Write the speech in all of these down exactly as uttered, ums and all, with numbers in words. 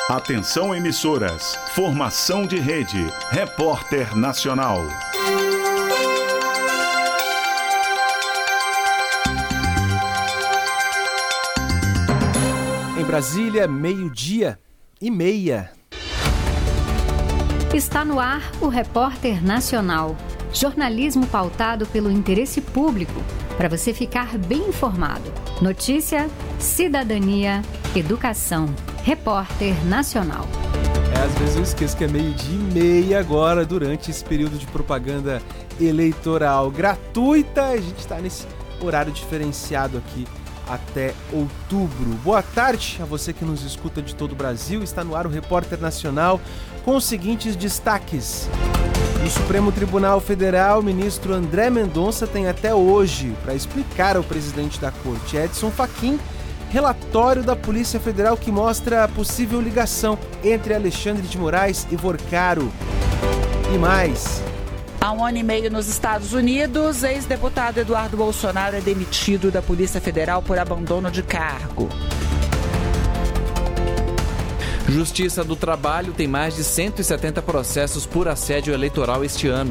Atenção emissoras, formação de rede, Repórter Nacional. Em Brasília, meio-dia e meia. Está no ar o Repórter Nacional. Jornalismo pautado pelo interesse público, para você ficar bem informado. Notícia, cidadania, educação. Repórter Nacional. É, às vezes eu esqueço que é meio-dia e meia agora, durante esse período de propaganda eleitoral gratuita. A gente está nesse horário diferenciado aqui até outubro. Boa tarde a você que nos escuta de todo o Brasil. Está no ar o Repórter Nacional com os seguintes destaques. No Supremo Tribunal Federal, o ministro André Mendonça tem até hoje para explicar ao presidente da Corte, Edson Fachin, relatório da Polícia Federal que mostra a possível ligação entre Alexandre de Moraes e Vorcaro. E mais. Há um ano e meio nos Estados Unidos, ex-deputado Eduardo Bolsonaro é demitido da Polícia Federal por abandono de cargo. Justiça do Trabalho tem mais de cento e setenta processos por assédio eleitoral este ano.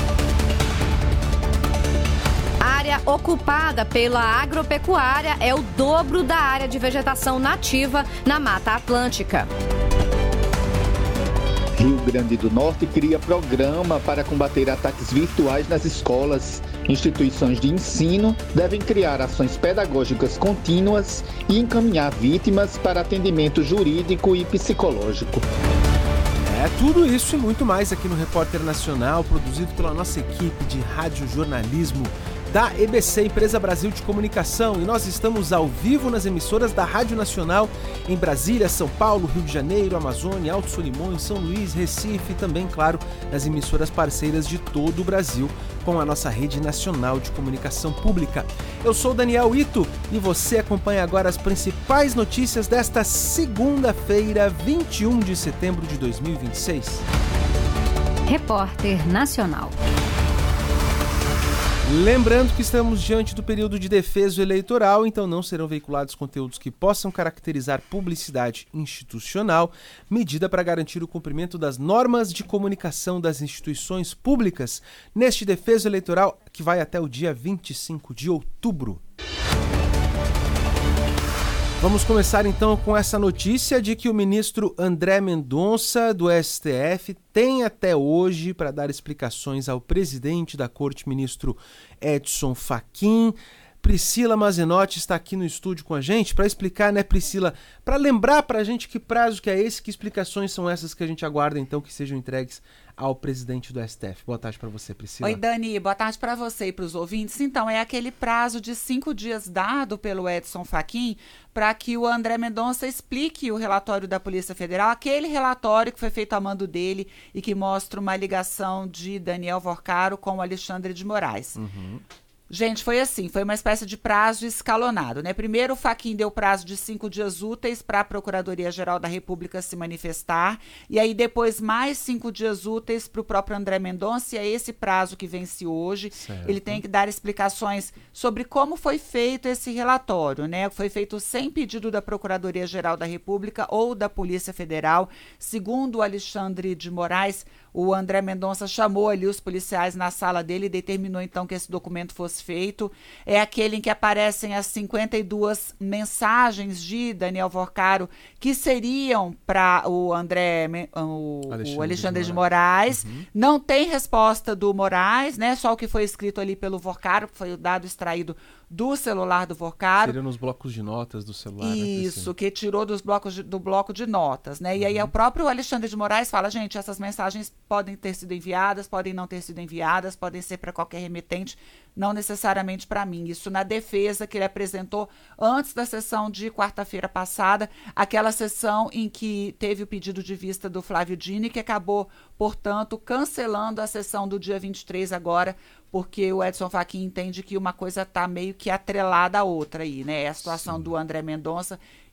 A área ocupada pela agropecuária é o dobro da área de vegetação nativa na Mata Atlântica. Rio Grande do Norte cria programa para combater ataques virtuais nas escolas. Instituições de ensino devem criar ações pedagógicas contínuas e encaminhar vítimas para atendimento jurídico e psicológico. É tudo isso e muito mais aqui no Repórter Nacional, produzido pela nossa equipe de radiojornalismo da E B C, Empresa Brasil de Comunicação, e nós estamos ao vivo nas emissoras da Rádio Nacional em Brasília, São Paulo, Rio de Janeiro, Amazônia, Alto Solimões, São Luís, Recife e também, claro, nas emissoras parceiras de todo o Brasil com a nossa rede nacional de comunicação pública. Eu sou Daniel Ito e você acompanha agora as principais notícias desta segunda-feira, vinte e um de setembro de dois mil e vinte e seis. Repórter Nacional. Lembrando que estamos diante do período de defeso eleitoral, então não serão veiculados conteúdos que possam caracterizar publicidade institucional, medida para garantir o cumprimento das normas de comunicação das instituições públicas neste defeso eleitoral que vai até o dia vinte e cinco de outubro. Vamos começar então com essa notícia de que o ministro André Mendonça, do S T F, tem até hoje para dar explicações ao presidente da Corte, ministro Edson Fachin. Priscila Mazenotti está aqui no estúdio com a gente para explicar, né, Priscila? Para lembrar para a gente que prazo que é esse, que explicações são essas que a gente aguarda então que sejam entregues ao presidente do S T F. Boa tarde para você, Priscila. Oi, Dani. Boa tarde para você e para os ouvintes. Então, é aquele prazo de cinco dias dado pelo Edson Fachin para que o André Mendonça explique o relatório da Polícia Federal, aquele relatório que foi feito a mando dele e que mostra uma ligação de Daniel Vorcaro com o Alexandre de Moraes. Uhum. Gente, foi assim, foi uma espécie de prazo escalonado, né? Primeiro, o Fachin deu prazo de cinco dias úteis para a Procuradoria-Geral da República se manifestar, e aí depois mais cinco dias úteis para o próprio André Mendonça, e é esse prazo que vence hoje. Certo. Ele tem que dar explicações sobre como foi feito esse relatório, né? Foi feito sem pedido da Procuradoria-Geral da República ou da Polícia Federal. Segundo o Alexandre de Moraes, o André Mendonça chamou ali os policiais na sala dele e determinou então que esse documento fosse feito. É aquele em que aparecem as cinquenta e duas mensagens de Daniel Vorcaro que seriam para o André, o Alexandre, o Alexandre de Moraes. Uhum. Não tem resposta do Moraes, né? Só o que foi escrito ali pelo Vorcaro, foi o dado extraído do celular do Vorcaro. Seria nos blocos de notas do celular. Isso, né, que tirou dos blocos de, do bloco de notas, né? E uhum. aí o próprio Alexandre de Moraes fala, gente, essas mensagens podem ter sido enviadas, podem não ter sido enviadas, podem ser para qualquer remetente, não necessariamente para mim. Isso na defesa que ele apresentou antes da sessão de quarta-feira passada, aquela sessão em que teve o pedido de vista do Flávio Dini, que acabou, portanto, cancelando a sessão do dia vinte e três agora, porque o Edson Fachin entende que uma coisa está meio que atrelada à outra aí, né? É a situação Sim. do André Mendonça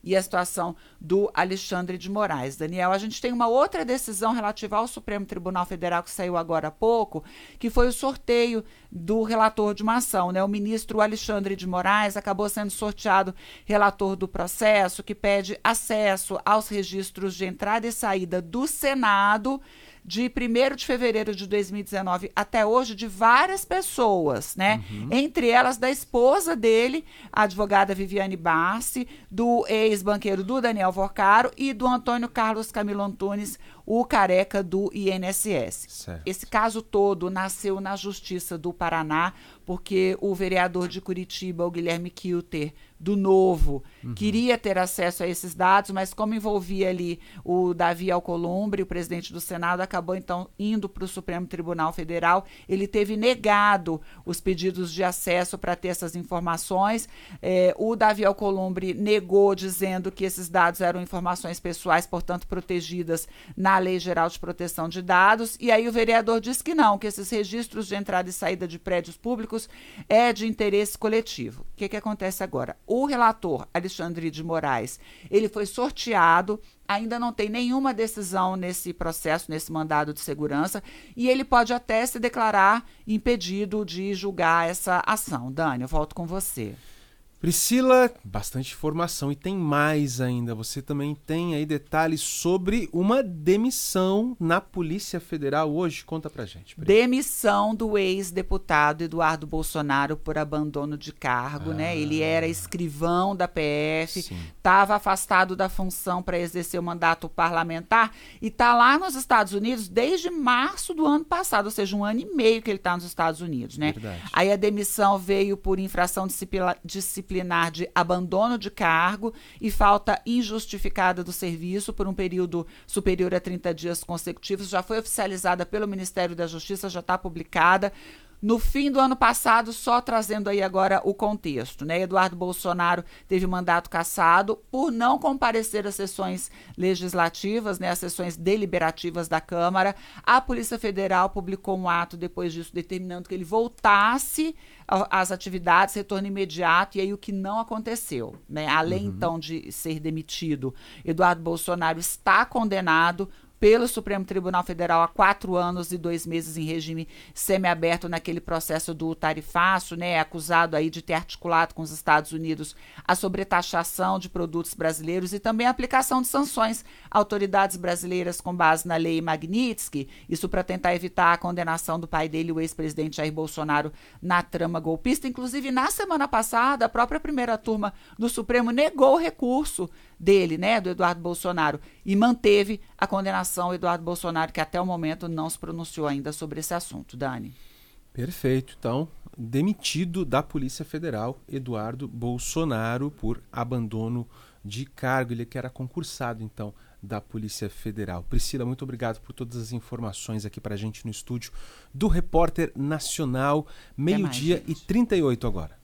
e a situação do Alexandre de Moraes. Daniel, a gente tem uma outra decisão relativa ao Supremo Tribunal Federal que saiu agora há pouco, que foi o sorteio do relator de uma ação, né? O ministro Alexandre de Moraes acabou sendo sorteado relator do processo que pede acesso aos registros de entrada e saída do Senado de primeiro de fevereiro de dois mil e dezenove até hoje, de várias pessoas, né? Uhum. Entre elas da esposa dele, a advogada Viviane Bassi, do ex-banqueiro do Daniel Vorcaro e do Antônio Carlos Camilo Antunes, o careca do I N S S. Certo. Esse caso todo nasceu na Justiça do Paraná, porque o vereador de Curitiba, o Guilherme Kilter, do Novo, uhum. queria ter acesso a esses dados, mas como envolvia ali o Davi Alcolumbre, o presidente do Senado, acabou então indo para o Supremo Tribunal Federal. Ele teve negado os pedidos de acesso para ter essas informações. É, o Davi Alcolumbre negou, dizendo que esses dados eram informações pessoais, portanto protegidas na Lei Geral de Proteção de Dados. E aí o vereador disse que não, que esses registros de entrada e saída de prédios públicos é de interesse coletivo. O que que acontece agora? O relator Alexandre de Moraes, ele foi sorteado, ainda não tem nenhuma decisão nesse processo, nesse mandado de segurança, e ele pode até se declarar impedido de julgar essa ação. Dani, eu volto com você. Priscila, bastante informação e tem mais ainda. Você também tem aí detalhes sobre uma demissão na Polícia Federal hoje. Conta pra gente. Pri. Demissão do ex-deputado Eduardo Bolsonaro por abandono de cargo, ah, né? Ele era escrivão da P F, estava afastado da função para exercer o mandato parlamentar e está lá nos Estados Unidos desde março do ano passado, ou seja, um ano e meio que ele está nos Estados Unidos, né? Verdade. Aí a demissão veio por infração disciplinar, disciplinar de abandono de cargo e falta injustificada do serviço por um período superior a trinta dias consecutivos. Já foi oficializada pelo Ministério da Justiça, já está publicada. No fim do ano passado, só trazendo aí agora o contexto, né? Eduardo Bolsonaro teve mandato cassado por não comparecer às sessões legislativas, né? Às sessões deliberativas da Câmara. A Polícia Federal publicou um ato depois disso determinando que ele voltasse às atividades, retorno imediato, e aí o que não aconteceu, né? Além, uhum. então, de ser demitido, Eduardo Bolsonaro está condenado pelo Supremo Tribunal Federal há quatro anos e dois meses em regime semiaberto naquele processo do tarifaço, né? Acusado aí de ter articulado com os Estados Unidos a sobretaxação de produtos brasileiros e também a aplicação de sanções a autoridades brasileiras com base na lei Magnitsky, isso para tentar evitar a condenação do pai dele, o ex-presidente Jair Bolsonaro, na trama golpista. Inclusive, na semana passada, a própria primeira turma do Supremo negou o recurso dele, né, do Eduardo Bolsonaro, e manteve a condenação ao Eduardo Bolsonaro, que até o momento não se pronunciou ainda sobre esse assunto. Dani. Perfeito. Então, demitido da Polícia Federal, Eduardo Bolsonaro, por abandono de cargo. Ele que era concursado, então, da Polícia Federal. Priscila, muito obrigado por todas as informações aqui pra gente no estúdio do Repórter Nacional. Meio-dia e trinta e oito agora.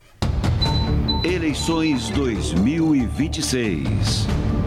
Eleições dois mil e vinte e seis.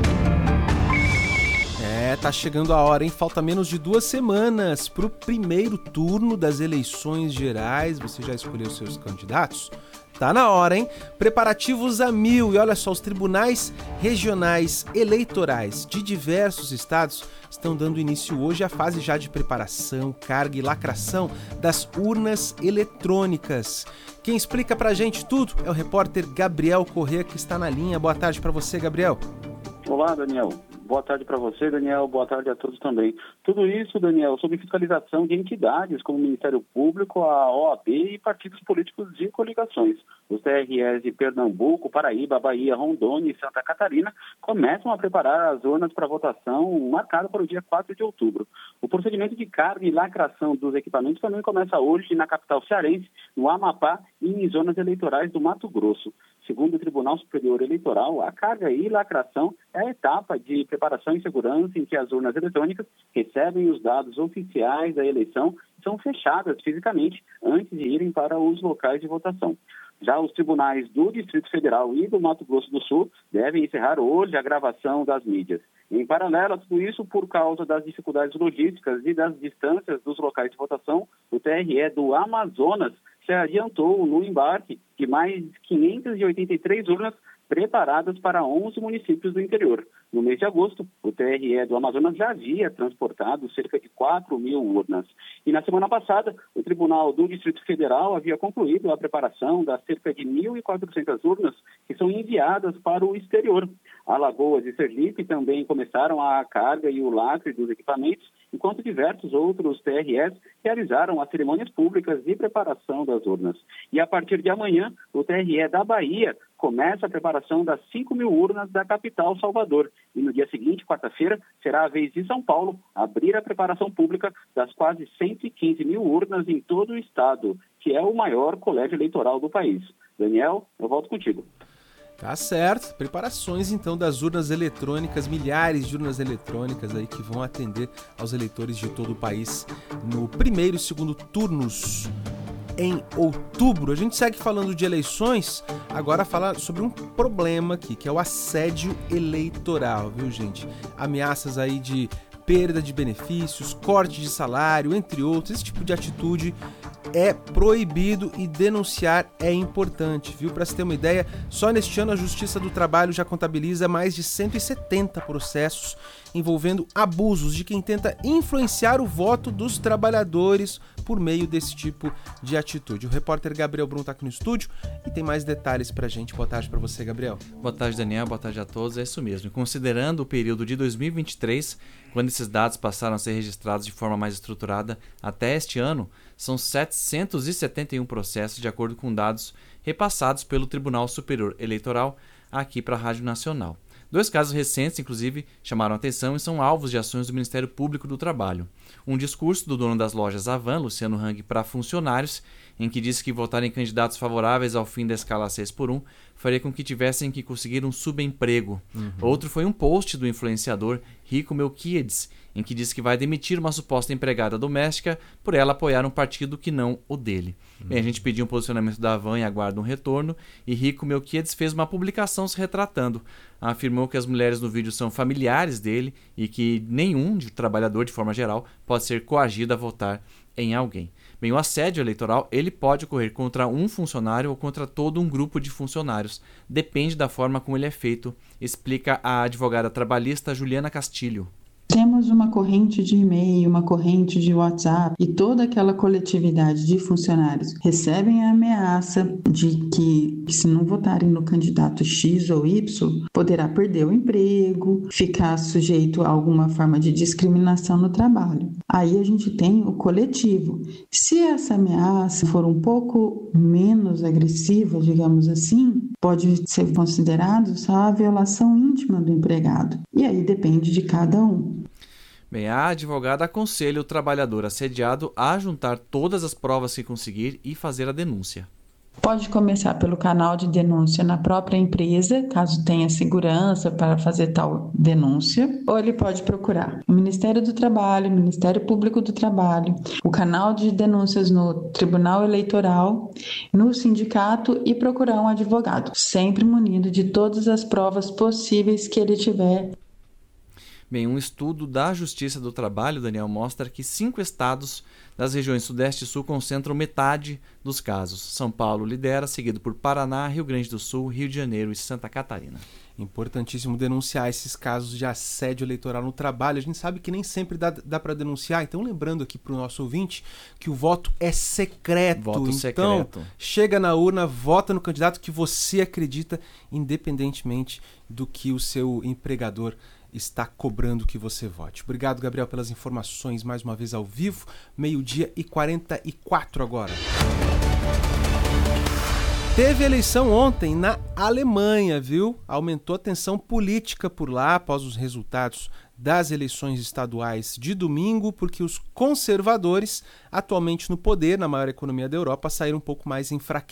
É, tá chegando a hora, hein? Falta menos de duas semanas pro primeiro turno das eleições gerais. Você já escolheu seus candidatos? Tá na hora, hein? Preparativos a mil. E olha só, os tribunais regionais eleitorais de diversos estados estão dando início hoje à fase já de preparação, carga e lacração das urnas eletrônicas. Quem explica pra gente tudo é o repórter Gabriel Corrêa, que está na linha. Boa tarde pra você, Gabriel. Olá, Daniel. Boa tarde para você, Daniel. Boa tarde a todos também. Tudo isso, Daniel, sobre fiscalização de entidades como o Ministério Público, a O A B e partidos políticos de coligações. Os T R Es de Pernambuco, Paraíba, Bahia, Rondônia e Santa Catarina começam a preparar as urnas para votação marcada para o dia quatro de outubro. O procedimento de carga e lacração dos equipamentos também começa hoje na capital cearense, no Amapá e em zonas eleitorais do Mato Grosso. Segundo o Tribunal Superior Eleitoral, a carga e lacração é a etapa de preparação e segurança em que as urnas eletrônicas recebem os dados oficiais da eleição e são fechadas fisicamente antes de irem para os locais de votação. Já os tribunais do Distrito Federal e do Mato Grosso do Sul devem encerrar hoje a gravação das mídias. Em paralelo a tudo isso, por causa das dificuldades logísticas e das distâncias dos locais de votação, o T R E do Amazonas se adiantou no embarque de mais quinhentas e oitenta e três urnas preparadas para onze municípios do interior. No mês de agosto, o T R E do Amazonas já havia transportado cerca de quatro mil urnas. E na semana passada, o Tribunal do Distrito Federal havia concluído a preparação das cerca de mil e quatrocentas urnas que são enviadas para o exterior. Alagoas e Sergipe também começaram a carga e o lacre dos equipamentos, enquanto diversos outros T R Es realizaram as cerimônias públicas de preparação das urnas. E a partir de amanhã, o T R E da Bahia começa a preparação das cinco mil urnas da capital Salvador. E no dia seguinte, quarta-feira, será a vez de São Paulo abrir a preparação pública das quase cento e quinze mil urnas em todo o estado, que é o maior colégio eleitoral do país. Daniel, eu volto contigo. Tá certo. Preparações, então, das urnas eletrônicas, milhares de urnas eletrônicas aí que vão atender aos eleitores de todo o país no primeiro e segundo turnos em outubro. A gente segue falando de eleições, agora falar sobre um problema aqui, que é o assédio eleitoral, viu, gente? Ameaças aí de perda de benefícios, corte de salário, entre outros. Esse tipo de atitude é proibido e denunciar é importante, viu? Para se ter uma ideia, só neste ano a Justiça do Trabalho já contabiliza mais de cento e setenta processos envolvendo abusos de quem tenta influenciar o voto dos trabalhadores por meio desse tipo de atitude. O repórter Gabriel Brum está aqui no estúdio e tem mais detalhes pra gente. Boa tarde para você, Gabriel. Boa tarde, Daniel. Boa tarde a todos. É isso mesmo. Considerando o período de dois mil e vinte e três, quando esses dados passaram a ser registrados de forma mais estruturada, até este ano, são setecentos e setenta e um processos, de acordo com dados repassados pelo Tribunal Superior Eleitoral aqui para a Rádio Nacional. Dois casos recentes, inclusive, chamaram a atenção e são alvos de ações do Ministério Público do Trabalho. Um discurso do dono das lojas Avan, Luciano Hang, para funcionários, em que disse que votar em candidatos favoráveis ao fim da escala seis por um faria com que tivessem que conseguir um subemprego. Uhum. Outro foi um post do influenciador Rico Melquiades, em que disse que vai demitir uma suposta empregada doméstica por ela apoiar um partido que não o dele. Uhum. Bem, a gente pediu um posicionamento da Avan e aguarda um retorno, e Rico Melquiades fez uma publicação se retratando. Afirmou que as mulheres no vídeo são familiares dele e que nenhum de trabalhador, de forma geral, pode ser coagido a votar em alguém. Bem, o assédio eleitoral ele pode ocorrer contra um funcionário ou contra todo um grupo de funcionários. Depende da forma como ele é feito, explica a advogada trabalhista Juliana Castilho. Temos uma corrente de e-mail, uma corrente de WhatsApp e toda aquela coletividade de funcionários recebem a ameaça de que, se não votarem no candidato X ou Y, poderá perder o emprego, ficar sujeito a alguma forma de discriminação no trabalho. Aí a gente tem o coletivo. Se essa ameaça for um pouco menos agressiva, digamos assim, pode ser considerado só a violação íntima do empregado. E aí depende de cada um. Bem, a advogada aconselha o trabalhador assediado a juntar todas as provas que conseguir e fazer a denúncia. Pode começar pelo canal de denúncia na própria empresa, caso tenha segurança para fazer tal denúncia, ou ele pode procurar o Ministério do Trabalho, o Ministério Público do Trabalho, o canal de denúncias no Tribunal Eleitoral, no sindicato e procurar um advogado, sempre munido de todas as provas possíveis que ele tiver. Bem, um estudo da Justiça do Trabalho, Daniel, mostra que cinco estados das regiões Sudeste e Sul concentram metade dos casos. São Paulo lidera, seguido por Paraná, Rio Grande do Sul, Rio de Janeiro e Santa Catarina. Importantíssimo denunciar esses casos de assédio eleitoral no trabalho. A gente sabe que nem sempre dá, dá para denunciar, então lembrando aqui para o nosso ouvinte que o voto é secreto. Voto então, secreto. Chega na urna, vota no candidato que você acredita, independentemente do que o seu empregador está cobrando que você vote. Obrigado, Gabriel, pelas informações mais uma vez ao vivo. Meio-dia e quarenta e quatro agora. Teve eleição ontem na Alemanha, viu? Aumentou a tensão política por lá após os resultados das eleições estaduais de domingo, porque os conservadores, atualmente no poder na maior economia da Europa, saíram um pouco mais enfraquecidos.